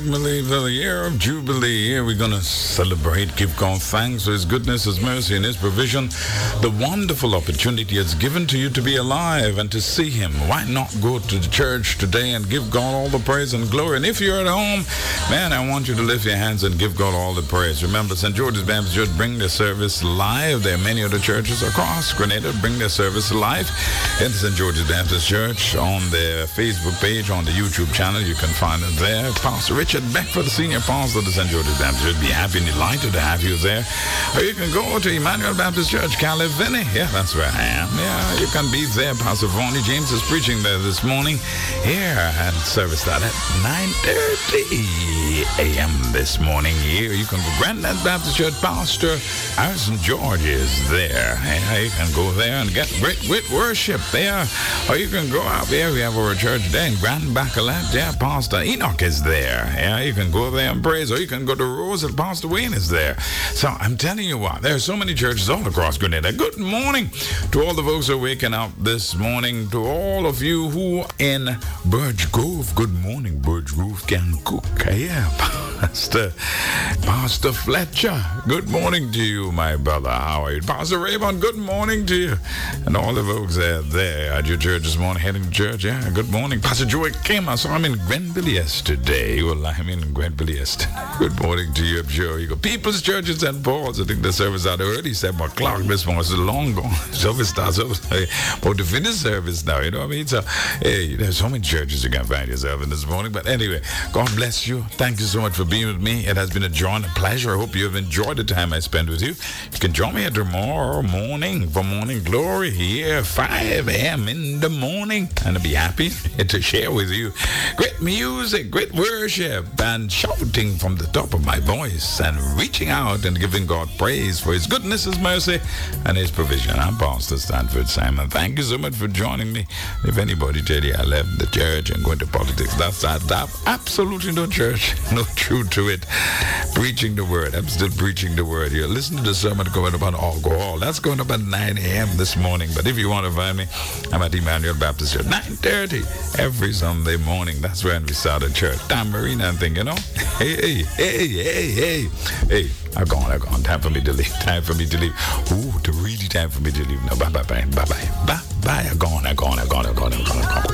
Believe the year of Jubilee. Here we're going to celebrate, give God thanks for His goodness, His mercy, and His provision. The wonderful opportunity it's given to you to be alive and to see Him. Why not go to the church today and give God all the praise and glory? And if you're at home, man, I want you to lift your hands and give God all the praise. Remember, St. George's Baptist Church bring their service live. There are many other churches across Grenada bring their service live. In St. George's Baptist Church on their Facebook page, on the YouTube channel, you can find it there. Pastor Richard Beckford, the senior pastor of the St. George's Baptist Church, be happy and delighted to have you there. Or you can go to Emmanuel Baptist Church, California. Yeah, that's where I am. Yeah, you can be there. Pastor Vonnie James is preaching there this morning. Here, and service started at 9:30 a.m. this morning. Here, you can go. Granddad Baptist Church, Pastor Harrison George is there. Yeah, you can go there and get great worship there. Or you can go out there. We have our church there in Grand Bacalat. Yeah, Pastor Enoch is there. Yeah, you can go there and praise. Or you can go to Rose and Pastor Wayne is there. So I'm telling you what, there are so many churches all across Grenada. Good morning to all the folks who are waking up this morning. To all of you who in Birch Grove. Good morning, Birch Grove can cook. Yeah, Pastor Fletcher. Good morning to you, my brother. How are you? Pastor Raymond, good morning to you. And all the folks there at your church this morning, heading to church. Yeah, good morning. Pastor Joey Kim, I saw him in Grenville yesterday. Well, I'm in Grenville yesterday. Good morning to you, I'm sure. You go People's Church in St. Paul's. I think the service out early, 7 o'clock this morning. It's long gone. Service starts about to finish service now, you know what I mean? So, hey, there's so many churches you can find yourself in this morning. But anyway, God bless you. Thank you so much for being with me. It has been a joy and a pleasure. I hope you have enjoyed the time I spent with you. You can join me tomorrow morning for Morning Glory here, 5 a.m. in the morning. And I'll be happy to share with you great music, great worship, and shouting from the top of my voice and reaching out and giving God praise for His goodness, His mercy, and His provision. I'm Pastor Stanford Simon. Thank you so much for joining me. If anybody tell you I left the church and going to politics, that's absolutely no church, no truth to it. Preaching the word. I'm still preaching the word. You're listening to the sermon going about alcohol. That's going up at 9 a.m. this morning. But if you want to find me, I'm at Emmanuel Baptist Church, 9:30 every Sunday morning. That's when we start a church. Tambourine and thing, you know. Hey. I'm gone. Time for me to leave. Ooh, really time for me to leave. No, bye. I'm gone.